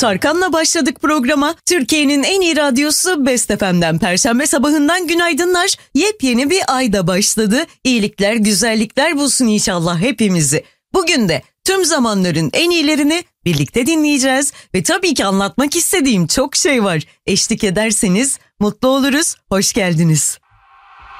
Tarkan'la başladık programa. Türkiye'nin en iyi radyosu Best FM'den Perşembe sabahından günaydınlar. Yepyeni bir ayda başladı. İyilikler, güzellikler bulsun inşallah hepimizi. Bugün de tüm zamanların en iyilerini birlikte dinleyeceğiz. Ve tabii ki anlatmak istediğim çok şey var. Eşlik ederseniz mutlu oluruz. Hoş geldiniz.